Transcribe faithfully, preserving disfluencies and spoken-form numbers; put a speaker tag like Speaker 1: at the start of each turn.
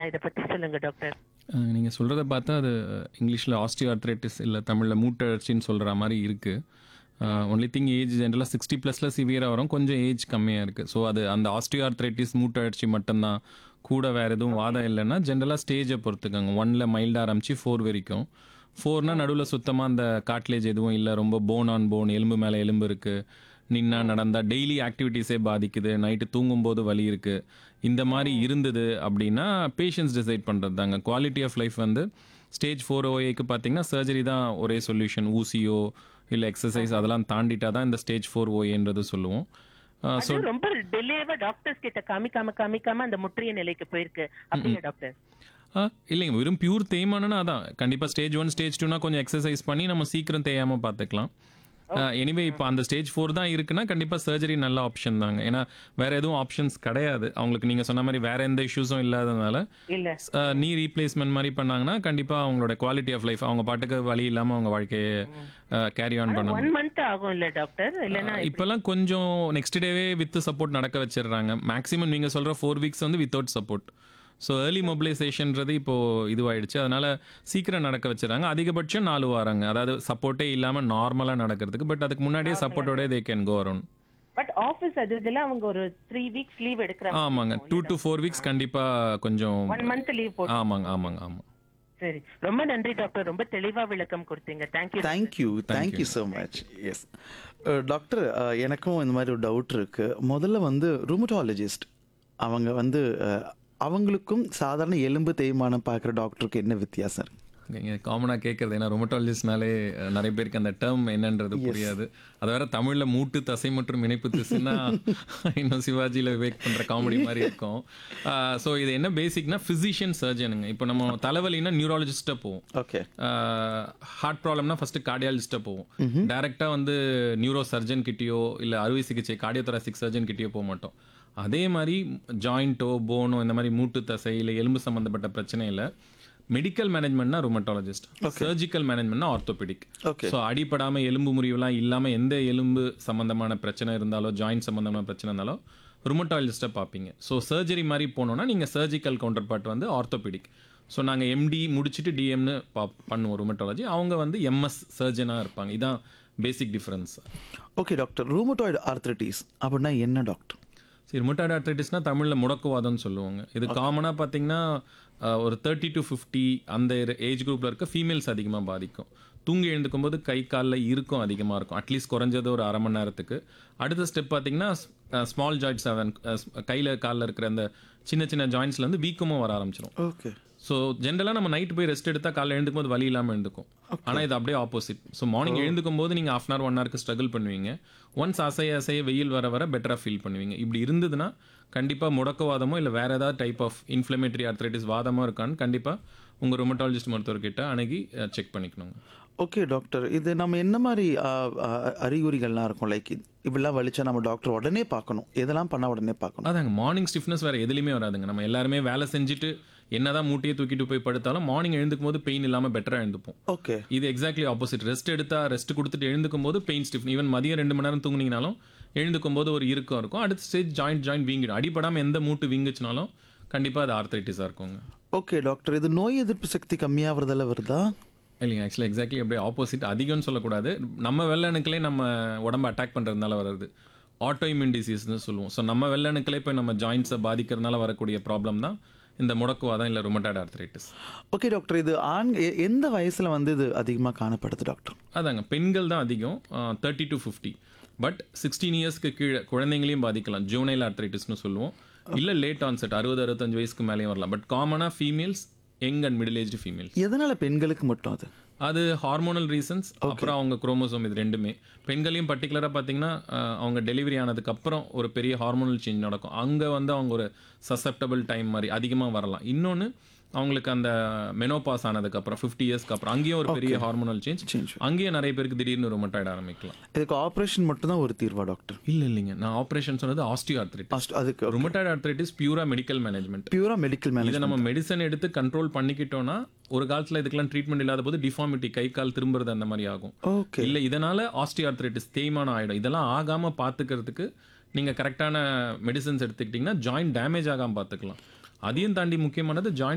Speaker 1: இத பத்தி சொல்லுங்க டாக்டர்.
Speaker 2: நீங்கள் சொல்கிறத பார்த்தா அது இங்கிலீஷில் ஆஸ்டியோஆர்த்ரைட்டிஸ் இல்லை தமிழில் மூட்டழற்சின்னு சொல்கிற மாதிரி இருக்குது. ஒன்லி திங் ஏஜ் ஜென்ரலாக சிக்ஸ்டி ப்ளஸில் சிவியராக வரும், கொஞ்சம் ஏஜ் கம்மியாக இருக்குது. ஸோ அது அந்த ஆஸ்டியோஆர்த்ரைட்டிஸ் மூட்டழற்சி மட்டும்தான், கூட வேறு எதுவும் வாதம் இல்லைன்னா ஜென்ரலாக ஸ்டேஜை பொறுத்துக்கோங்க. ஒன்னில் மைல்டாக ஆரம்பிச்சு ஃபோர் வரைக்கும். ஃபோர்னா நடுவில் சுத்தமாக அந்த காட்லேஜ் எதுவும் இல்லை, ரொம்ப போன் ஆன் போன், எலும்பு மேலே எலும்பு இருக்குது, நின்னா நடந்தால் டெய்லி ஆக்டிவிட்டீஸே பாதிக்குது, நைட்டு தூங்கும்போது வலி இருக்குது, இந்த மாதிரி இருந்தது அப்படின்னா பேஷண்ட்ஸ் டிசைட் பண்ணுறது தாங்க. குவாலிட்டி ஆஃப் லைஃப் வந்து ஸ்டேஜ் ஃபோர் ஓஏக்கு பார்த்தீங்கன்னா சர்ஜரி தான் ஒரே சொல்யூஷன். ஊசியோ இல்லை எக்ஸசைஸ் அதெல்லாம் தாண்டிட்டா தான் இந்த ஸ்டேஜ் ஃபோர் ஓஏன்றது சொல்லுவோம்.
Speaker 1: ஸோ ரொம்ப டிலேவா டாக்டர்ஸ் கிட்ட காமிக்காம காமிக்காம அந்த முற்றிய நிலைக்கு போயிருக்கு அப்படியே டாக்டர்.
Speaker 2: ஆ இல்லைங்க, வெறும் பியூர் தேய்மானம்னா அதான் கண்டிப்பாக ஸ்டேஜ் ஒன் ஸ்டேஜ் டூனா கொஞ்சம் எக்ஸசைஸ் பண்ணி நம்ம சீக்கிரம் தேயாமல் பார்த்துக்கலாம். எனிவே இப்போ அந்த ஸ்டேஜ் ஃபோர் தான் இருக்குன்னா கண்டிப்பாக சர்ஜரி நல்ல ஆப்ஷன் தாங்க. ஏன்னா வேற எதுவும் ஆப்ஷன்ஸ் கிடையாது அவங்களுக்கு. நீங்கள் சொன்ன மாதிரி வேற எந்த இஷ்யூஸும் இல்லாததுனால நீ ரீப்ளேஸ்மெண்ட் மாதிரி பண்ணாங்கன்னா கண்டிப்பாக அவங்களோட குவாலிட்டி ஆஃப் லைஃப், அவங்க பாட்டுக்கு வழி இல்லாமல் அவங்க வாழ்க்கையை கேரி ஆன் பண்ணணும்.
Speaker 1: ஒன் மந்த் ஆகும் இல்ல டாக்டர்? இல்லைன்னா
Speaker 2: இப்போல்லாம் கொஞ்சம் நெக்ஸ்ட் டேவே வித் சப்போர்ட் நடக்க வச்சிடுறாங்க. மேக்ஸிமம் நீங்கள் சொல்கிற ஃபோர் வீக்ஸ் வந்து வித்தவுட் சப்போர்ட். ஸோ ஏர்லி மொபிலைசேஷன்றது இப்போது இதுவாகிடுச்சு, அதனால் சீக்கிரம் நடக்க வச்சுறாங்க. அதிகபட்சம் நாலு வாரங்க, அதாவது சப்போர்ட்டே இல்லாமல் நார்மலாக நடக்கிறதுக்கு. பட் அதுக்கு முன்னாடியே சப்போர்ட்டோட they can go around.
Speaker 1: But office அது இதெல்லாம் அவங்க ஒரு த்ரீ வீக்ஸ் லீவ் எடுக்கிறாங்க.
Speaker 2: ஆமாங்க, டூ டு ஃபோர் வீக்ஸ் கண்டிப்பாக கொஞ்சம்.
Speaker 1: ஒன் மந்த் லீவ் போட்டு.
Speaker 2: ஆமாங்க ஆமாங்க ஆமாம்.
Speaker 1: சரி, ரொம்ப நன்றி டாக்டர், ரொம்ப தெளிவா விளக்கம் கொடுத்தீங்க. Thank you
Speaker 3: thank you thank you so much. Yes doctor, எனக்கும் இந்த மாதிரி ஒரு டவுட் இருக்குது. முதல்ல வந்து ருமட்டாலஜிஸ்ட் அவங்க வந்து அவங்களுக்கும் சாதாரண எலும்பு தேய்மானம் பார்க்குற டாக்டருக்கு என்ன வித்தியாசம் இருக்கு?
Speaker 2: நீங்கள் காமனாக கேட்குறது, ஏன்னா ரொமட்டாலஜிஸ்ட்னாலே நிறைய பேருக்கு அந்த டேர்ம் என்னன்றது புரியாது. அது வேற தமிழில் மூட்டு தசை மற்றும் இணைப்பு திசுன்னா இன்னும் சிவாஜியில் விவேக் பண்ணுற காமெடி மாதிரி இருக்கும். ஸோ இது என்ன பேசிக்னா ஃபிசிஷியன் சர்ஜனுங்க. இப்போ நம்ம தலைவலின்னா நியூராலஜிஸ்ட்டை போவோம்.
Speaker 3: ஓகே.
Speaker 2: ஹார்ட் ப்ராப்ளம்னா ஃபஸ்ட்டு கார்டியாலஜிஸ்ட்டை போவோம். டேரெக்டாக வந்து நியூரோ சர்ஜன் கிட்டேயோ இல்லை அறுவை சிகிச்சை கார்டியோதொராசிக் சர்ஜன் கிட்டேயோ போக மாட்டோம். அதே மாதிரி ஜாயிண்ட்டோ போனோ இந்த மாதிரி மூட்டு தசை இல்லை எலும்பு சம்மந்தப்பட்ட பிரச்சனையில் medical மேனேஜ்மெண்ட்னா rheumatologist, surgical மேனேஜ்மெண்ட்னா orthopaedic. So அடிப்படாமல் எலும்பு முறிவுலாம் இல்லாமல் எந்த எலும்பு சம்மந்தமான பிரச்சனை இருந்தாலோ ஜாயிண்ட் சம்மந்தமான பிரச்சனை இருந்தாலோ ருமட்டாலஜிஸ்ட்டை பார்ப்பீங்க. ஸோ சர்ஜரி மாதிரி போனோன்னா நீங்கள் சர்ஜிக்கல் கவுண்டர் பார்ட் வந்து ஆர்த்தோபெடிக். ஸோ நாங்கள் எம்டி முடிச்சுட்டு டிஎம்னு பா பண்ணுவோம் ருமட்டாலஜி, அவங்க வந்து எம்எஸ் சர்ஜனாக இருப்பாங்க. இதான் பேசிக் difference.
Speaker 3: Okay doctor, rheumatoid arthritis அப்படின்னா என்ன டாக்டர்?
Speaker 2: சரி, ருமட்டாய்டு ஆர்த்ரைட்டிஸ்னால் தமிழில் முடக்குவாதம்னு சொல்லுவாங்க. இது காமனாக பார்த்தீங்கன்னா ஒரு தேர்ட்டி டு ஃபிஃப்டி அந்த ஏஜ் குரூப்பில் இருக்க ஃபீமேல்ஸ் அதிகமாக பாதிக்கும். தூங்கி எழுந்துக்கும் போது கை காலில் இருக்கும் அதிகமாக இருக்கும், அட்லீஸ்ட் குறைஞ்சது ஒரு அரை மணி நேரத்துக்கு. அடுத்த ஸ்டெப் பார்த்தீங்கன்னா ஸ்மால் ஜாயிண்ட் செவன் கையில் காலில் இருக்கிற அந்த சின்ன சின்ன ஜாயின்ஸ்லேருந்து வீக்கமும் வர ஆரம்பிச்சிடும்.
Speaker 3: ஓகே.
Speaker 2: ஸோ ஜென்ரலாக நம்ம நைட்டு போய் ரெஸ்ட் எடுத்தால் காலையில் எழுந்துக்கும் போது வலி இல்லாமல் எழுந்துக்கும். ஆனால் இது அப்படியே ஆப்போசிட். ஸோ மார்னிங் எழுந்துக்கும் போது நீங்கள் ஹாஃப் அன் ஹவர் ஒன் ஹவருக்கு ஸ்ட்ரகிள் பண்ணுவீங்க. ஒன்ஸ் அசைய அசைய வெயில் வர வர பெட்டராக ஃபீல் பண்ணுவீங்க. இப்படி இருந்ததுன்னா கண்டிப்பாக முடக்குவாதமோ இல்லை வேறு ஏதாவது டைப் ஆஃப் இன்ஃப்ளமேட்டரி ஆர்த்ரைட்டிஸ் வாதமோ இருக்கான்னு கண்டிப்பாக உங்கள் ருமட்டாலஜிஸ்ட் மருத்துவர்கிட்ட அணுகி செக் பண்ணிக்கணுங்க.
Speaker 3: ஓகே டாக்டர், இது நம்ம என்ன மாதிரி அறிகுறிகள்லாம் இருக்கும்? லைக் இப்படிலாம் வலிச்சா நம்ம டாக்டர் உடனே பார்க்கணும், எதெல்லாம் பண்ணால் உடனே பார்க்கணும்?
Speaker 2: அதாங்க, மார்னிங் ஸ்டிஃப்னஸ் வேறு எதுலையுமே வராதுங்க. நம்ம எல்லாருமே வேலை செஞ்சுட்டு என்னதான் மூட்டையை தூக்கிட்டு போய் படுத்தாலும் மார்னிங் எழுந்துக்கும் போது பெயின் இல்லாமல் பெட்டராக எழுந்துப்போம்.
Speaker 3: ஓகே.
Speaker 2: இது எக்ஸாக்ட்லி ஆப்போசிட். ரெஸ்ட் எடுத்தா ரெஸ்ட் கொடுத்துட்டு எழுந்துக்கும் போது பெயின் ஸ்டிஃப். ஈவன் மதியம் ரெண்டு மணி நேரம் தூங்குனீங்கனாலும் எழுந்துக்கும் போது ஒரு இறுக்கம் இருக்கும். அடுத்த ஸ்டேஜ் ஜாயிண்ட் ஜாயிண்ட் வீங்கிடும். அடிப்படாமல் எந்த மூட்டு வீங்குச்சுனாலும் கண்டிப்பாக அது ஆர்த்ரைட்டிஸாக இருக்குங்க.
Speaker 3: ஓகே டாக்டர், இது நோய் எதிர்ப்பு சக்தி கம்மியாகிறதால வருதா?
Speaker 2: இல்லைங்க, ஆக்சுவலி எக்ஸாக்ட்லி அப்படியே ஆப்போசிட். அதிகம்னு சொல்லக்கூடாது, நம்ம வெள்ளணுக்களே நம்ம உடம்பு அட்டாக் பண்ணுறதுனால வர்றது ஆட்டோ இம்யூன் டிசீஸ்னு சொல்லுவோம். ஸோ நம்ம வெள்ளணுக்களே போய் நம்ம ஜாயின்ஸை பாதிக்கிறதுனால வரக்கூடிய ப்ராப்ளம் தான் இந்த முடக்குவாதம் இல்லை ருமட்டாய்டு ஆர்த்ரைட்டிஸ்.
Speaker 3: ஓகே டாக்டர், இது ஆண் எந்த வயசில் வந்து இது அதிகமாக காணப்படுது டாக்டர்?
Speaker 2: அதாங்க, பெண்கள் தான் அதிகம், thirty to fifty. But sixteen இயர்ஸ்க்கு கீழே குழந்தைங்களையும் பாதிக்கலாம், ஜூனைல் ஆர்த்ரைட்டிஸ்னு சொல்லுவோம். இல்லை லேட் ஆன்செட் அறுபது அறுபத்தஞ்சு வயசுக்கு மேலேயும் வரலாம். பட் காமனாக females, young and middle age females.
Speaker 3: எதனால பெண்களுக்கு மட்டும் அது?
Speaker 2: அது ஹார்மோனல் ரீசன்ஸ், அப்புறம் அவங்க குரோமோசோம், இது ரெண்டுமே. பெண்களையும் பர்டிகுலராக பார்த்தீங்கன்னா அவங்க டெலிவரி ஆனதுக்கப்புறம் ஒரு பெரிய ஹார்மோனல் சேஞ்ச் நடக்கும். அங்கே வந்து அவங்க ஒரு சசெப்டபிள் டைம் மாதிரி அதிகமாக வரலாம். இன்னொன்று அவங்களுக்கு அந்த மெனோபாஸ் ஆனதுக்கப்புறம் ஃபிஃப்டி இயர்ஸ்க்கு அப்புறம் அங்கேயும் ஒரு பெரிய ஹார்மோனல் சேஞ்ச் சேஞ்ச் அங்கேயும் நிறைய பேருக்கு திடீர்னு ருமட்டாய்டு ஆரம்பிக்கலாம்.
Speaker 3: இதுக்கு ஆப்ரேஷன் மட்டும் தான் ஒரு தீர்வா டாக்டர்?
Speaker 2: இல்லை இல்லைங்க, நான் ஆப்ரேஷன் சொன்னது ஆஸ்டியோ ஆர்த்ரைட்டிஸ்.
Speaker 3: அதுக்கு
Speaker 2: rheumatoid arthritis பியூரா medical management.
Speaker 3: பியூரா medical management.
Speaker 2: இதை நம்ம மெடிசன் எடுத்து கண்ட்ரோல் பண்ணிக்கிட்டோம்னா ஒரு காலத்தில் இதுக்கெல்லாம் ட்ரீட்மெண்ட் இல்லாத போது டிஃபார்மிட்டி, கை கால் திரும்புறது அந்த மாதிரி ஆகும்.
Speaker 3: ஓகே.
Speaker 2: இல்லை இதனால ஆஸ்டியோ ஆர்த்ரைட்டிஸ் தேய்மானம் ஆகிடும். இதெல்லாம் ஆகாமல் பார்த்துக்கிறதுக்கு நீங்கள் கரெக்டான மெடிசன்ஸ் எடுத்துக்கிட்டிங்கன்னா ஜாயிண்ட் டேமேஜ் ஆகாமல் பார்த்துக்கலாம். அதையும் தாண்டி முக்கியமானது ஜாயிண்ட்